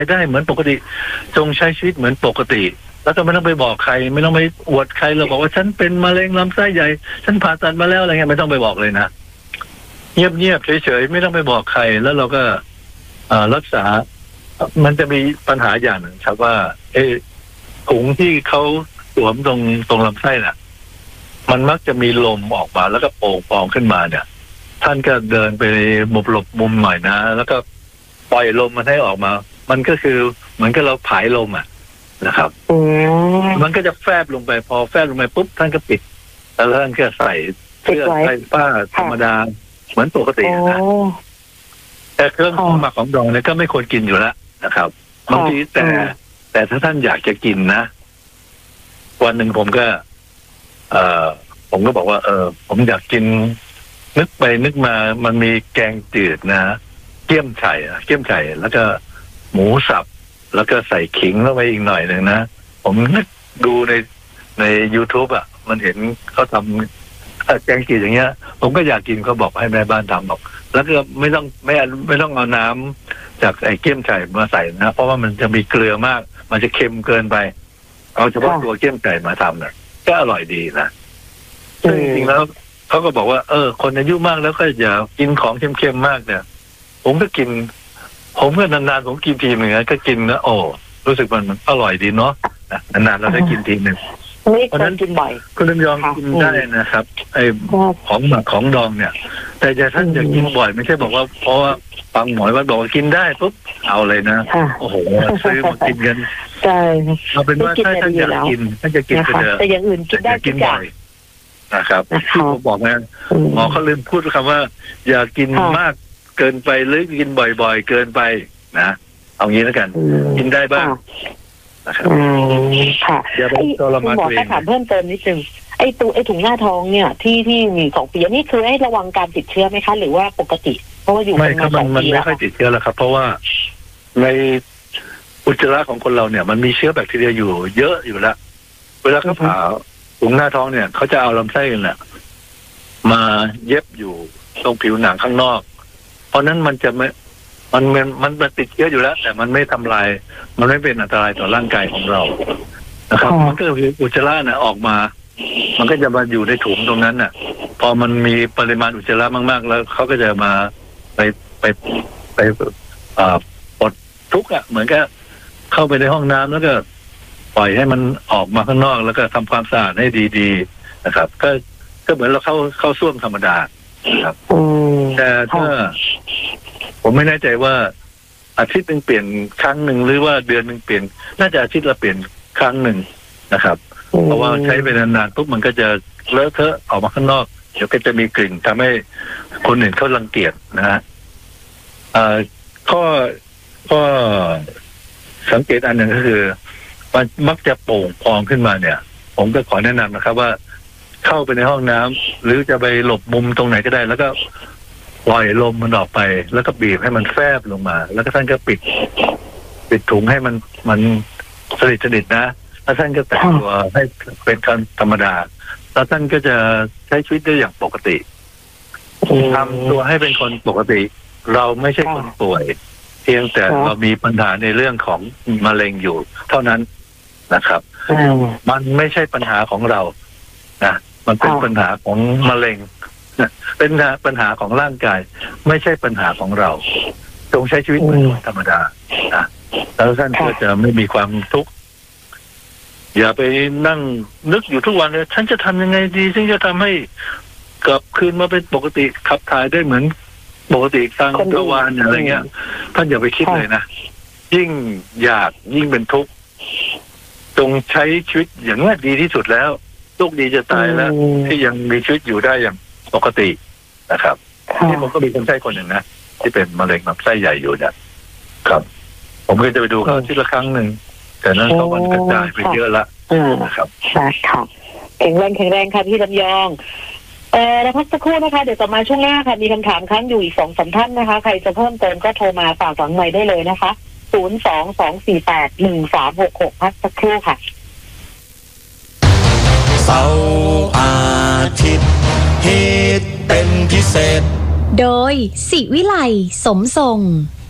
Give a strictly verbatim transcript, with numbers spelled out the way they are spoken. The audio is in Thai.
ได้เหมือนปกติจงใช้ชีวิตเหมือนปกติแล้วก็ไม่ต้องไปบอกใครไม่ต้องไปอวดใครเราบอกว่าฉันเป็นมะเร็งลำไส้ใหญ่ฉันผ่าตัดมาแล้วอะไรเงี้ยไม่ต้องไปบอกเลยนะเงียบๆเฉยๆไม่ต้องไปบอกใครแล้วเราก็รักษามันจะมีปัญหาอย่างหนึ่งครับว่าเออถุงที่เขาสวมตรงตรงลำไส้น่ะมันมักจะมีลมออกมาแล้วก็โป่งปองขึ้นมาเนี่ยท่านก็เดินไปหลบหลบมุมหน่อยนะแล้วก็ปล่อยลมมันให้ออกมามันก็คือเหมือนกับเราผายลมอ่ะนะครับมันก็จะแฟบลงไปพอแฟบลงไปปุ๊บท่านก็ปิดแล้วท่านก็ใส่เสื้อใส่ผ้าธรรมดาเหมือนปกตินะแต่เครื่องหมักของดองเนี่ยก็ไม่ควรกินอยู่แล้วนะครับบางทีแต่แต่ถ้าท่านอยากจะกินนะวันหนึ่งผมก็ เอ่อผมก็บอกว่าเออผมอยากกินนึกไปนึกมามันมีแกงจืดนะเกี๊ยมไข่เกี๊ยมไข่แล้วก็หมูสับแล้วก็ใส่ขิงเข้าไปอีกหน่อยหนึ่งนะผมนึกดูในใน YouTube อ่ะมันเห็นเขาทำแกงจืดอย่างเงี้ยผมก็อยากกินเขาบอกให้แม่บ้านทำบอกแล้วก็ไม่ต้องไม่ไม่ต้องเอาน้ำจากไอ้เกี๊ยมไข่มาใส่นะเพราะว่ามันจะมีเกลือมากมันจะเค็มเกินไปเอาเฉพาะตัวเกี๊ยมไก่มาทำนะก็อร่อยดีนะซึ่งจริงๆแล้วเขาก็บอกว่าเออคนอายุมากแล้วก็อย่ากินของเค็มๆมากเนี่ยผมก็กินผมก็นานๆผมกินทีหนึ่งก็กินนะโอ้รู้สึกมันอร่อยดีเนาะนานๆเราได้กินทีหนึ่งเพราะนั้นกินบ่อยคุณลำยองกินได้นะครับไอ้ของหมักของดองเนี่ยแต่จะท่านจะกินบ่อยไม่ใช่บอกว่าเพราะว่าฟังหมอว่าบอกว่ากินได้ปุ๊บเอาเลยนะโอ้โหซื้อมากินกันใช่เอาเป็นว่าถ้าท่านอยากกินท่านจะกินไปเถอะแต่อย่างอื่นกินได้กินบ่อยนะครับที่ผมบอกนะหมอเขาลืมพูดคำว่าอย่ากินมากเกินไปหรือกินบ่อยๆเกินไปนะเอางี้แล้วกันกินได้บ้างนะครับค่ะอย่าไปทรมานตัวเองคุณหมอถามเพิ่มเติมนิดนึงไอ้ตัวไอ้ถุงหน้าท้องเนี่ยที่ที่มีสองปีนี่คือให้ระวังการติดเชื้อไหมคะหรือว่าปกติเพราะว่าอยู่ไม่ครับมันมันไม่ค่อยติดเชื้อแล้วครับเพราะว่าในอุจจาระของคนเราเนี่ยมันมีเชื้อแบคทีเรียอยู่เยอะอยู่แล้วเวลาเขาผ่าถุงหน้าท้องเนี่ยเขาจะเอาลำไส้เนี่ยมาเย็บอยู่ตรงผิวหนังข้างนอกเพราะนั้นมันจะไม่มันมันมันติดเชื้ออยู่แล้วแต่มันไม่ทำลายมันไม่เป็นอันตรายต่อร่างกายของเรานะครับมันก็คืออุจจาระเนี่ยออกมามันก็จะมาอยู่ในถุงตรงนั้นน่ะพอมันมีปริมาณอุจจาระมากๆแล้วเขาก็จะมาไปไปไปอ่าปลดทุกข์อ่ะเหมือนกับเข้าไปในห้องน้ำแล้วก็ปล่อยให้มันออกมาข้างนอกแล้วก็ทำความสะอาดให้ดีๆนะครับก็ก็เหมือนเราเข้าเข้าส้วมธรรมดาครับแต่ถ้าผมไม่แน่ใจว่าอาทิตย์นึงเปลี่ยนครั้งหนึ่งหรือว่าเดือนนึงเปลี่ยนน่าจะอาทิตย์ละเปลี่ยนครั้งหนึ่งนะครับเพราะว่าใช้ไปนานๆปุ๊บมันก็จะเลอะเทอะออกมาข้างนอกเดี๋ยวก็จะมีกลิ่นทำให้คนอื่นเขารังเกียจนะฮะข้อข้อสังเกตอันหนึ่งก็คือมันมักจะโป่งพองขึ้นมาเนี่ยผมก็ขอแนะนำนะครับว่าเข้าไปในห้องน้ำหรือจะไปหลบมุมตรงไหนก็ได้แล้วก็ปล่อยลมมันออกไปแล้วก็บีบให้มันแฟบลงมาแล้วก็ท่านก็ปิดปิดถุงให้มันมันสนิทสนิทนะแล้วท่านก็แต่งตัวให้เป็นการธรรมดาแล้วท่านก็จะใช้ชีวิตได้อย่างปกติทำตัวให้เป็นคนปกติเราไม่ใช่คนป่วยเพียงแต่เรามีปัญหาในเรื่องของมะเร็งอยู่เท่านั้นนะครับมันไม่ใช่ปัญหาของเรานะมันเป็นปัญหาของมะเร็งเป็นปัญหาของร่างกายไม่ใช่ปัญหาของเราจงใช้ชีวิตเหมือนคนธรรมดานะแล้วท่านก็จะไม่มีความทุกข์อย่าไปนั่งนึกอยู่ทุกวันเลยฉันจะทำยังไงดีซึ่งจะทำให้กลับคืนมาเป็นปกติขับถ่ายได้เหมือนปกติทางทวารอะไรเงี้ยท่านอย่าไปคิดเลยนะยิ่งอยากยิ่งเป็นทุกข์จงใช้ชีวิตอย่างนี้ดีที่สุดแล้วโชคดีจะตายแล้วที่ยังมีชีวิตอยู่ได้อย่างปกตินะครับที่ผมก็มีคนไข้คนหนึ่งนะที่เป็นมะเร็งลำไส้ใหญ่อยู่เนี่ยครับผมก็จะไปดูเขาทีละครั้งหนึ่งแต่นั้นเขามันกระจายไปเยอะละนะครับค่ะแข็งแรงแข็งแรงค่ะพี่ลำยองเออแล้วพักสักครู่นะคะเดี๋ยวต่อมาช่วงหน้าค่ะมีคำถามค้างอยู่อีกสองสามท่านนะคะใครจะเพิ่มเติมก็โทรมาฝากฝังใหม่ได้เลยนะคะศูนย์สองสองสี่แปดหนึ่งสามหกหกพักสักครู่ค่ะเสาร์อาทิตย์ฮิตเป็นพิเศษโดยศิวิไลสมทรง